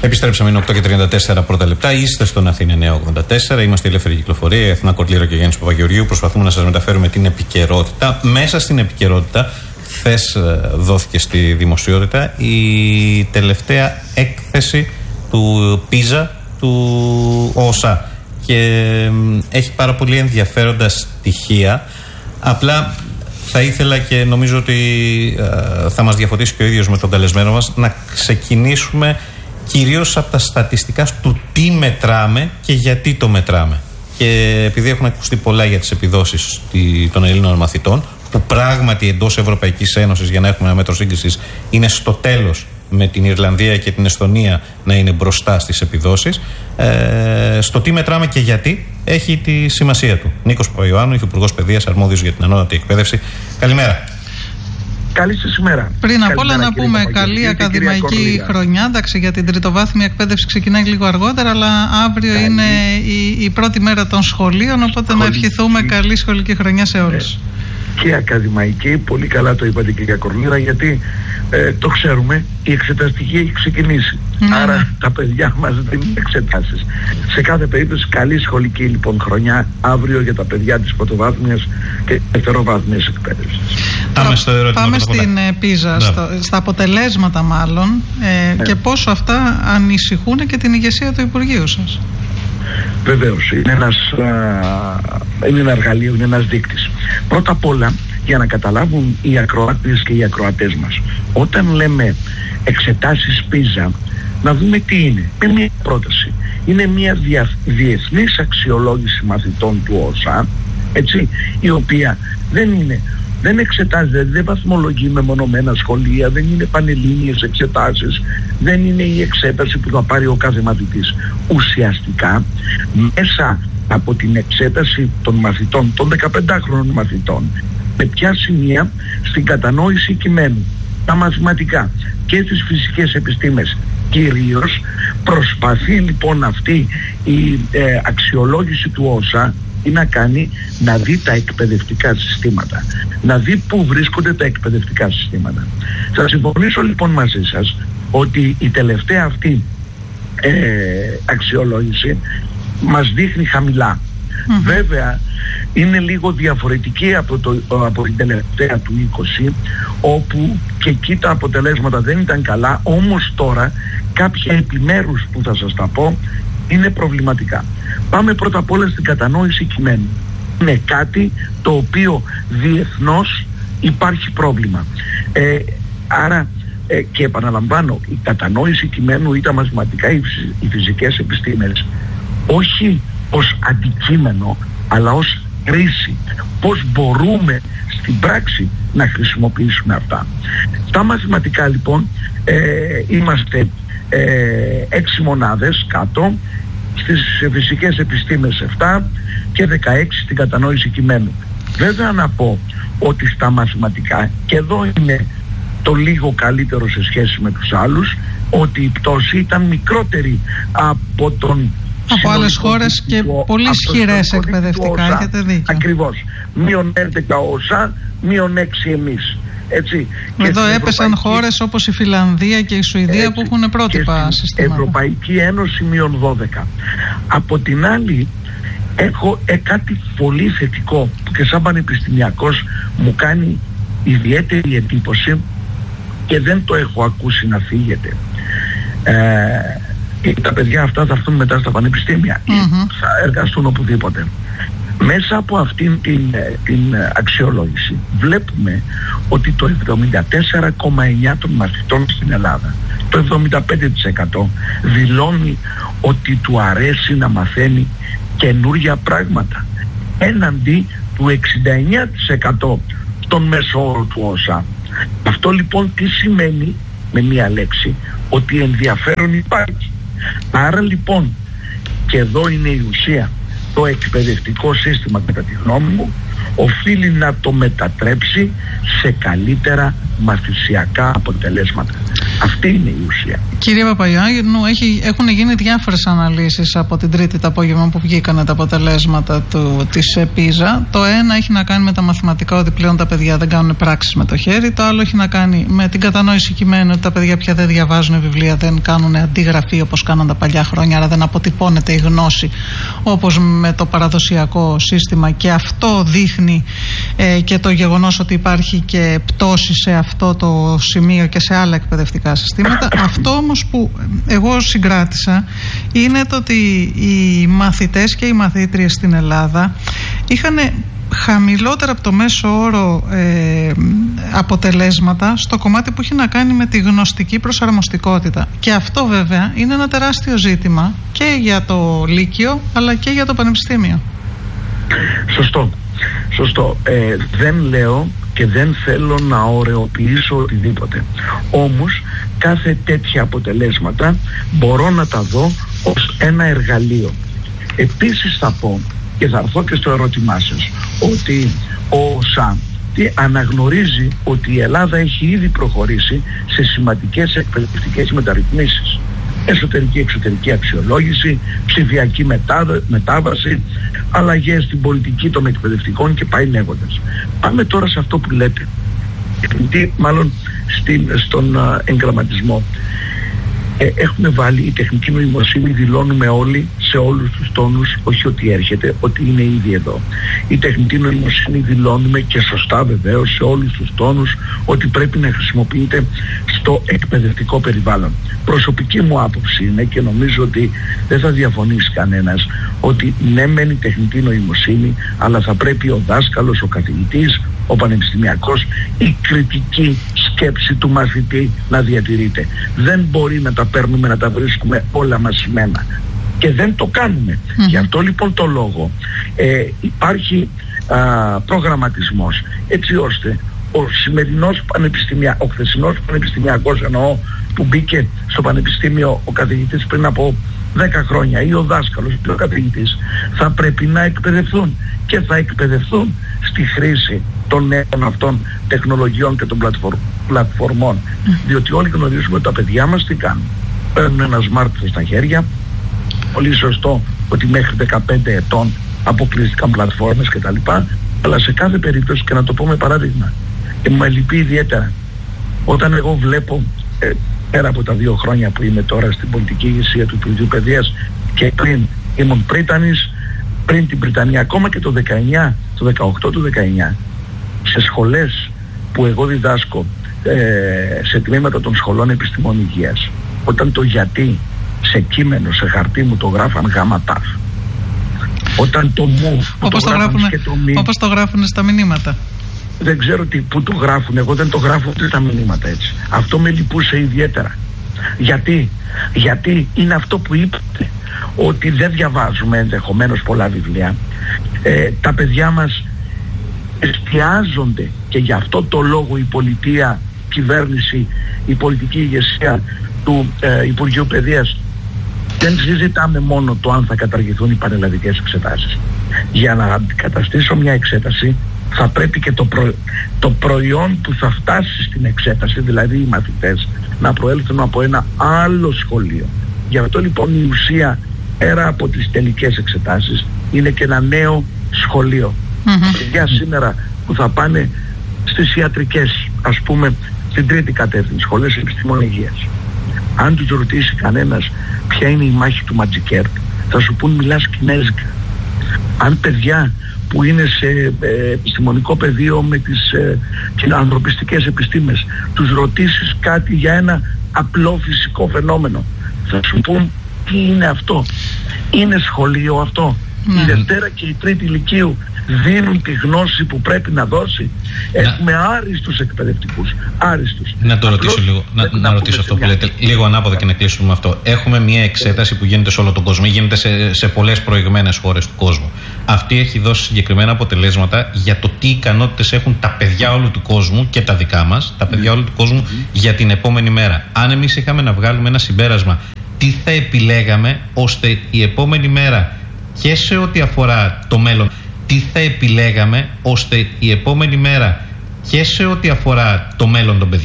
Επιστρέψαμε, είναι 8:34 πρώτα λεπτά. Είστε στον Αθήνα 984. Είμαστε η Ελεύθερη Κυκλοφορία. Εθνά Κορλήρο και Γιάννης Παπαγεωργίου. Προσπαθούμε να σας μεταφέρουμε την επικαιρότητα. Μέσα στην επικαιρότητα, χθες δόθηκε στη δημοσιότητα η τελευταία έκθεση του PISA του ΟΣΑ. Και έχει πάρα πολύ ενδιαφέροντα στοιχεία. Απλά θα ήθελα, και νομίζω ότι θα μας διαφωτίσει και ο ίδιος με τον καλεσμένο μας, να ξεκινήσουμε κυρίως από τα στατιστικά του τι μετράμε και γιατί το μετράμε. Και επειδή έχουν ακουστεί πολλά για τις επιδόσεις των Ελλήνων μαθητών, που πράγματι εντός Ευρωπαϊκής Ένωσης, για να έχουμε ένα μέτρο σύγκρισης, είναι στο τέλος, με την Ιρλανδία και την Εσθονία να είναι μπροστά στις επιδόσεις, στο τι μετράμε και γιατί έχει τη σημασία του. Νίκος Παπαϊωάννου, Υφυπουργός Παιδείας, αρμόδιος για την ανώτατη εκπαίδευση. Καλημέρα. Καλή σας ημέρα. Πριν απ' όλα να πούμε καλή ακαδημαϊκή χρονιά. Εντάξει, για την τριτοβάθμια εκπαίδευση ξεκινάει λίγο αργότερα, αλλά αύριο είναι η πρώτη μέρα των σχολείων, οπότε να ευχηθούμε καλή σχολική χρονιά σε όλους. Και ακαδημαϊκή, πολύ καλά το είπατε κυρία Κορλήρα, γιατί το ξέρουμε, η εξεταστική έχει ξεκινήσει. Άρα τα παιδιά μας δεν είναι εξετάσεις. Σε κάθε περίπτωση καλή σχολική λοιπόν χρονιά αύριο για τα παιδιά της πρωτοβάθμιας και δευτεροβάθμιας εκπαίδευσης. Πάμε στην PISA, στα αποτελέσματα μάλλον, και πόσο αυτά ανησυχούν και την ηγεσία του Υπουργείου σας. Βεβαίως, είναι ένα εργαλείο, είναι ένας δείκτης. Πρώτα απ' όλα, για να καταλάβουν οι ακροάτες και οι ακροατές μας, όταν λέμε εξετάσεις PISA, να δούμε τι είναι. Με μια πρόταση. Είναι μια διεθνής αξιολόγηση μαθητών του ΟΣΑ, έτσι, η οποία δεν εξετάζεται, δεν βαθμολογεί μεμονωμένα σχολεία, δεν είναι πανελλήνιες εξετάσεις, δεν είναι η εξέταση που θα πάρει ο κάθε μαθητής. Ουσιαστικά, μέσα από την εξέταση των μαθητών, των 15χρονων μαθητών, με ποια σημεία στην κατανόηση κειμένου, τα μαθηματικά και στις φυσικές επιστήμες κυρίως, προσπαθεί λοιπόν αυτή η αξιολόγηση του ΟΣΑ να δει τα εκπαιδευτικά συστήματα, να δει πού βρίσκονται τα εκπαιδευτικά συστήματα. Θα συμφωνήσω λοιπόν μαζί σας ότι η τελευταία αυτή αξιολόγηση μας δείχνει χαμηλά. Βέβαια είναι λίγο διαφορετική από την τελευταία του 20, όπου και εκεί τα αποτελέσματα δεν ήταν καλά, όμως τώρα κάποια επιμέρους που θα σας τα πω είναι προβληματικά. Πάμε πρώτα απ' όλα στην κατανόηση κειμένου. Είναι κάτι το οποίο διεθνώς υπάρχει πρόβλημα. Άρα και επαναλαμβάνω, η κατανόηση κειμένου ή τα μαθηματικά ή οι φυσικές επιστήμες, όχι ως αντικείμενο αλλά ως χρήση. Πώς μπορούμε στην πράξη να χρησιμοποιήσουμε αυτά. Στα μαθηματικά λοιπόν είμαστε 6 μονάδες κάτω, στις φυσικές επιστήμες 7 και 16 στην κατανόηση κειμένου. Βέβαια να πω ότι στα μαθηματικά, και εδώ είναι το λίγο καλύτερο σε σχέση με τους άλλους, ότι η πτώση ήταν μικρότερη από άλλες χώρες και πολύ ισχυρές εκπαιδευτικά, έχετε δίκιο. Ακριβώς. Μείον 11 ΟΣΑ, μείον 6 εμείς. Έτσι. Εδώ έπεσαν χώρες όπως η Φιλανδία και η Σουηδία, που έχουν πρότυπα συστήματα. Ευρωπαϊκή Ένωση μείον 12. Από την άλλη έχω κάτι πολύ θετικό που και σαν πανεπιστημιακός μου κάνει ιδιαίτερη εντύπωση και δεν το έχω ακούσει να φύγεται. Τα παιδιά αυτά θα έρθουν μετά στα πανεπιστήμια ή θα εργαστούν οπουδήποτε. Μέσα από αυτήν την αξιολόγηση βλέπουμε ότι το 74,9% των μαθητών στην Ελλάδα, το 75% δηλώνει ότι του αρέσει να μαθαίνει καινούργια πράγματα, έναντι του 69% των μέσο όρο του ΩΣΑ. Αυτό λοιπόν τι σημαίνει με μία λέξη? Ότι ενδιαφέρον υπάρχει. Άρα λοιπόν, και εδώ είναι η ουσία, το εκπαιδευτικό σύστημα κατά τη γνώμη μου οφείλει να το μετατρέψει σε καλύτερα μαθησιακά αποτελέσματα. Αυτή είναι η ουσία. Κύριε Παπαγιάννου, έχουν γίνει διάφορες αναλύσεις από την Τρίτη το απόγευμα που βγήκαν τα αποτελέσματα της PISA. Το ένα έχει να κάνει με τα μαθηματικά, ότι πλέον τα παιδιά δεν κάνουν πράξεις με το χέρι. Το άλλο έχει να κάνει με την κατανόηση κειμένου, ότι τα παιδιά πια δεν διαβάζουν βιβλία, δεν κάνουν αντιγραφή όπως κάναν τα παλιά χρόνια, άρα δεν αποτυπώνεται η γνώση όπως με το παραδοσιακό σύστημα, και αυτό δείχνει και το γεγονός ότι υπάρχει και πτώση σε αυτό το σημείο και σε άλλα εκπαιδευτικά συστήματα. Αυτό όμως που εγώ συγκράτησα είναι το ότι οι μαθητές και οι μαθήτριες στην Ελλάδα είχαν χαμηλότερα από το μέσο όρο αποτελέσματα στο κομμάτι που έχει να κάνει με τη γνωστική προσαρμοστικότητα, και αυτό βέβαια είναι ένα τεράστιο ζήτημα και για το Λύκειο αλλά και για το Πανεπιστήμιο. Σωστό. Δεν λέω και δεν θέλω να ωρεοποιήσω οτιδήποτε. Όμως κάθε τέτοια αποτελέσματα μπορώ να τα δω ως ένα εργαλείο. Επίσης θα πω, και θα έρθω και στο ερώτημά σας, ότι ο ΩΣΑ αναγνωρίζει ότι η Ελλάδα έχει ήδη προχωρήσει σε σημαντικές εκπαιδευτικές μεταρρυθμίσεις. Εσωτερική-εξωτερική αξιολόγηση, ψηφιακή μετάβαση, αλλαγές στην πολιτική των εκπαιδευτικών και πάει λέγοντας. Πάμε τώρα σε αυτό που λέτε, μάλλον στον εγγραμματισμό. Έχουμε βάλει η τεχνική νοημοσύνη, δηλώνουμε όλοι σε όλους τους τόνους, όχι ότι έρχεται, ότι είναι ήδη εδώ. Η τεχνική νοημοσύνη δηλώνουμε, και σωστά βεβαίως, σε όλους τους τόνους, ότι πρέπει να χρησιμοποιείται στο εκπαιδευτικό περιβάλλον. Προσωπική μου άποψη είναι, και νομίζω ότι δεν θα διαφωνήσει κανένας, ότι ναι μεν η τεχνική νοημοσύνη, αλλά θα πρέπει ο δάσκαλος, ο καθηγητής, ο πανεπιστημιακός, η κριτική σκέψη του μαθητή να διατηρείται. Δεν μπορεί να τα παίρνουμε, να τα βρίσκουμε όλα μαζεμένα, και δεν το κάνουμε. Γι' αυτό λοιπόν το λόγο υπάρχει προγραμματισμός, έτσι ώστε ο χθεσινός πανεπιστημιακός, εννοώ, που μπήκε στο πανεπιστήμιο ο καθηγητής πριν από 10 χρόνια, ή ο δάσκαλος ή ο καθηγητής, θα πρέπει να εκπαιδευτούν, και θα εκπαιδευτούν στη χρήση των νέων αυτών τεχνολογιών και των πλατφορμών. Διότι όλοι γνωρίζουμε ότι τα παιδιά μας τι κάνουν. Παίρνουν ένα smartphone στα χέρια, πολύ σωστό ότι μέχρι 15 ετών αποκλείστηκαν πλατφόρμες κτλ. Αλλά σε κάθε περίπτωση, και να το πω με παράδειγμα, και με λυπεί ιδιαίτερα, όταν εγώ βλέπω πέρα από τα 2 χρόνια που είμαι τώρα στην πολιτική ηγεσία του Υπουργείου Παιδείας, και πριν ήμουν πρίτανης, πριν την Βρυτανία, ακόμα και το 19, το 18 του 19, σε σχολές που εγώ διδάσκω, σε τμήματα των σχολών επιστημών υγείας, όταν το γιατί σε κείμενο, σε χαρτί μου το γράφαν γάμα ταφ, όταν το μου όπως το γράφουν στα μηνύματα. Δεν ξέρω πού το γράφουν, εγώ δεν το γράφω ούτε τα μηνύματα έτσι. Αυτό με λυπούσε ιδιαίτερα. Γιατί είναι αυτό που είπατε, ότι δεν διαβάζουμε ενδεχομένως πολλά βιβλία. Τα παιδιά μας εστιάζονται, και γι' αυτό το λόγο η πολιτεία, κυβέρνηση, η πολιτική ηγεσία του Υπουργείου Παιδείας, δεν συζητάμε μόνο το αν θα καταργηθούν οι πανελλαδικές εξετάσεις. Για να αντικαταστήσω μια εξέταση θα πρέπει και το προϊόν που θα φτάσει στην εξέταση, δηλαδή οι μαθητές, να προέλθουν από ένα άλλο σχολείο. Γι' αυτό λοιπόν η ουσία, πέρα από τις τελικές εξετάσεις, είναι και ένα νέο σχολείο. Για σήμερα που θα πάνε στις ιατρικές, ας πούμε στην τρίτη κατεύθυνση, σχολές επιστημών υγείας, αν τους ρωτήσει κανένας ποια είναι η μάχη του Ματζικέρ, θα σου πούν μιλάς κινέζικα. Αν παιδιά που είναι σε επιστημονικό πεδίο με τις ανθρωπιστικές επιστήμες τους ρωτήσεις κάτι για ένα απλό φυσικό φαινόμενο, θα σου πούν τι είναι αυτό. Είναι σχολείο αυτό? Η Δευτέρα και η Τρίτη Λυκείου δίνουν τη γνώση που πρέπει να δώσει? Έχουμε άριστους εκπαιδευτικούς, άριστους. Να το ρωτήσω λίγο, να ρωτήσω αυτό που λέτε λίγο ανάποδα και να κλείσουμε με αυτό. Έχουμε μια εξέταση που γίνεται σε όλο τον κόσμο, γίνεται σε πολλές προηγμένες χώρες του κόσμου. Αυτή έχει δώσει συγκεκριμένα αποτελέσματα για το τι ικανότητες έχουν τα παιδιά όλου του κόσμου, και τα δικά μας, τα παιδιά όλου του κόσμου, για την επόμενη μέρα. Αν εμείς είχαμε να βγάλουμε ένα συμπέρασμα, τι θα επιλέγαμε ώστε η επόμενη μέρα, και σε ό,τι αφορά το μέλλον, τι θα επιλέγαμε ώστε η επόμενη μέρα, και σε ό,τι αφορά το μέλλον των παιδιών,